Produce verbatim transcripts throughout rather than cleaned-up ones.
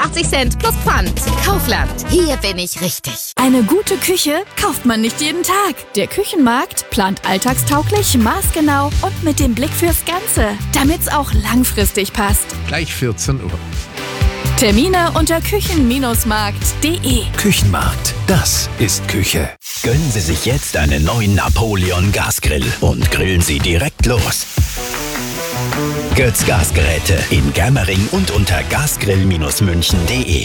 fünfundachtzig Cent plus Pfand. Kaufland, hier bin ich richtig. Eine gute Küche kauft man nicht jeden Tag. Der Küchenmarkt plant alltagstauglich, maßgenau und mit dem Blick fürs Ganze, damit's auch langfristig passt. Gleich vierzehn Uhr. Termine unter küchen Markt punkt de. Küchenmarkt, das ist Küche. Gönnen Sie sich jetzt einen neuen Napoleon Gasgrill und grillen Sie direkt los. Götz Gasgeräte in Germering und unter gasgrill Bindestrich münchen punkt de.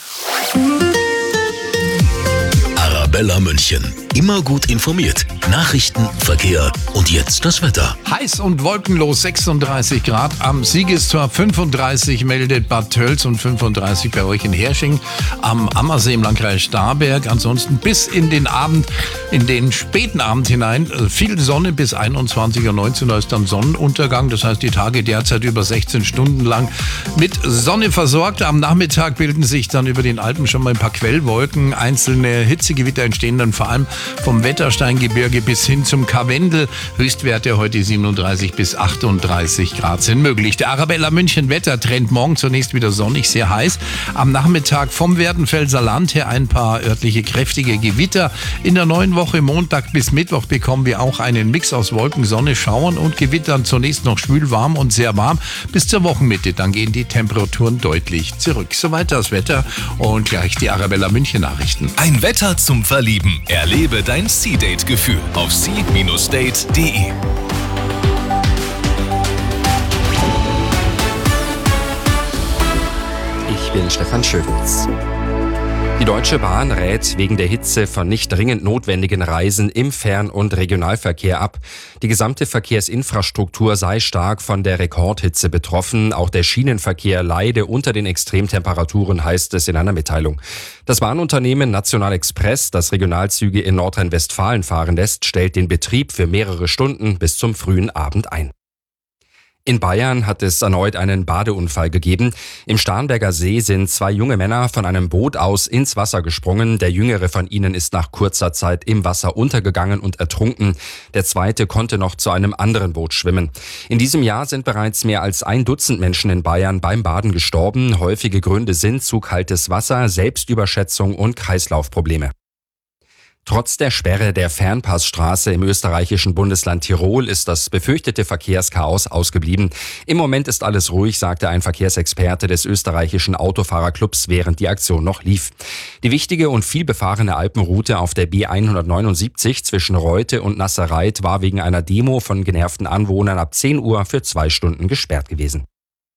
Arabella München. Immer gut informiert. Nachrichten, Verkehr und jetzt das Wetter. Heiß und wolkenlos, sechsunddreißig Grad. Am Siegestor fünfunddreißig meldet Bad Tölz und fünfunddreißig bei euch in Hersching. Am Ammersee im Landkreis Starnberg. Ansonsten bis in den Abend, in den späten Abend hinein. Viel Sonne bis einundzwanzig Uhr neunzehn. Da ist dann Sonnenuntergang. Das heißt, die Tage derzeit über sechzehn Stunden lang mit Sonne versorgt. Am Nachmittag bilden sich dann über den Alpen schon mal ein paar Quellwolken. Einzelne Hitzegewitter entstehen dann vor allem vom Wettersteingebirge bis hin zum Karwendel. Höchstwerte heute siebenunddreißig bis achtunddreißig Grad sind möglich. Der Arabella München Wettertrend morgen zunächst wieder sonnig, sehr heiß. Am Nachmittag vom Werdenfelser Land her ein paar örtliche kräftige Gewitter. In der neuen Woche Montag bis Mittwoch bekommen wir auch einen Mix aus Wolken, Sonne, Schauern und Gewittern. Zunächst noch schwül, warm und sehr warm bis zur Wochenmitte. Dann gehen die Temperaturen deutlich zurück. Soweit das Wetter und gleich die Arabella München Nachrichten. Ein Wetter zum Verlieben. Erlebe dein Sea-Date-Gefühl auf sea Bindestrich date punkt de. Ich bin Stefan Schöwitz. Die Deutsche Bahn rät wegen der Hitze von nicht dringend notwendigen Reisen im Fern- und Regionalverkehr ab. Die gesamte Verkehrsinfrastruktur sei stark von der Rekordhitze betroffen. Auch der Schienenverkehr leide unter den Extremtemperaturen, heißt es in einer Mitteilung. Das Bahnunternehmen National Express, das Regionalzüge in Nordrhein-Westfalen fahren lässt, stellt den Betrieb für mehrere Stunden bis zum frühen Abend ein. In Bayern hat es erneut einen Badeunfall gegeben. Im Starnberger See sind zwei junge Männer von einem Boot aus ins Wasser gesprungen. Der jüngere von ihnen ist nach kurzer Zeit im Wasser untergegangen und ertrunken. Der zweite konnte noch zu einem anderen Boot schwimmen. In diesem Jahr sind bereits mehr als ein Dutzend Menschen in Bayern beim Baden gestorben. Häufige Gründe sind zu kaltes Wasser, Selbstüberschätzung und Kreislaufprobleme. Trotz der Sperre der Fernpassstraße im österreichischen Bundesland Tirol ist das befürchtete Verkehrschaos ausgeblieben. Im Moment ist alles ruhig, sagte ein Verkehrsexperte des österreichischen Autofahrerclubs, während die Aktion noch lief. Die wichtige und vielbefahrene Alpenroute auf der B hundertneunundsiebzig zwischen Reute und Nasserreit war wegen einer Demo von genervten Anwohnern ab zehn Uhr für zwei Stunden gesperrt gewesen.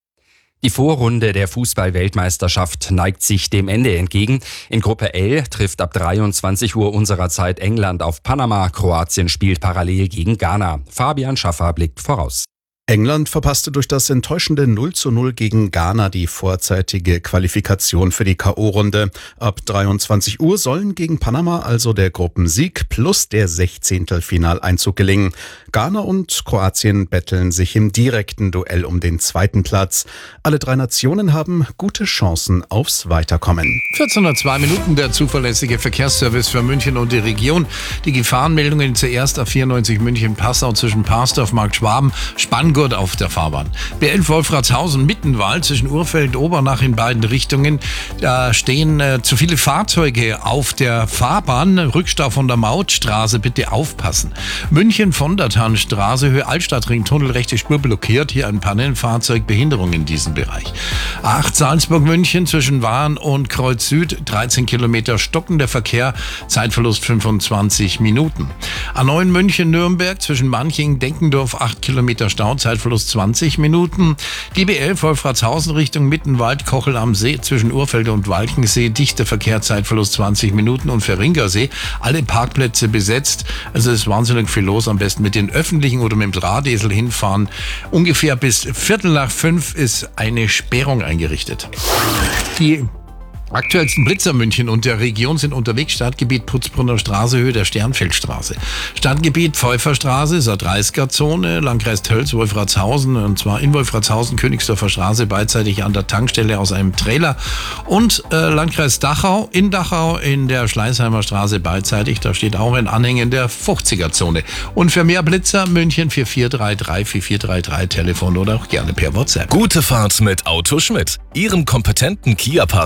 Die Vorrunde der Fußball-Weltmeisterschaft neigt sich dem Ende entgegen. In Gruppe L trifft ab dreiundzwanzig Uhr unserer Zeit England auf Panama. Kroatien spielt parallel gegen Ghana. Fabian Schaffer blickt voraus. England verpasste durch das enttäuschende null zu null gegen Ghana die vorzeitige Qualifikation für die K O-Runde. Ab dreiundzwanzig Uhr sollen gegen Panama also der Gruppensieg plus der Sechzehntelfinaleinzug gelingen. Ghana und Kroatien betteln sich im direkten Duell um den zweiten Platz. Alle drei Nationen haben gute Chancen aufs Weiterkommen. vierzehn Uhr zwei Minuten, der zuverlässige Verkehrsservice für München und die Region. Die Gefahrenmeldungen zuerst A vierundneunzig München-Passau zwischen Parsdorf, Markt Schwaben, Spanngurt auf der Fahrbahn. B elf Wolfratshausen, Mittenwald zwischen Urfeld und Obernach in beiden Richtungen. Da stehen äh, zu viele Fahrzeuge auf der Fahrbahn. Rückstau von der Mautstraße, bitte aufpassen. München von der Tannstraße, Höhe Altstadtring, Tunnel, rechte Spur blockiert. Hier ein Pannenfahrzeug, Behinderung in diesem Bereich. A acht Salzburg-München zwischen Wahn und Kreuz Süd, dreizehn Kilometer stockender Verkehr, Zeitverlust fünfundzwanzig Minuten. A neun München-Nürnberg zwischen Manching, Denkendorf, acht Kilometer Stau, Zeitverlust zwanzig Minuten. Die B elf Wolfratshausen Richtung Mittenwald, Kochel am See zwischen Urfeld und Walchensee, dichter Verkehr, Zeitverlust zwanzig Minuten. Und für Ringersee alle Parkplätze besetzt. Also es ist wahnsinnig viel los. Am besten mit den öffentlichen oder mit dem Drahtesel hinfahren. Ungefähr bis Viertel nach fünf ist eine Sperrung eingerichtet. Die aktuellsten Blitzer München und der Region sind unterwegs. Stadtgebiet Putzbrunner Straße, Höhe der Sternfeldstraße. Stadtgebiet Pfeuferstraße, dreißiger Zone, Landkreis Tölz, Wolfratshausen, und zwar in Wolfratshausen, Königsdorfer Straße, beidseitig an der Tankstelle aus einem Trailer. Und äh, Landkreis Dachau, in Dachau, in der Schleißheimer Straße, beidseitig. Da steht auch ein Anhänger in der fünfziger Zone. Und für mehr Blitzer München vier vier drei drei vier vier drei drei, Telefon oder auch gerne per WhatsApp. Gute Fahrt mit Auto Schmidt, Ihrem kompetenten Kia-Partner.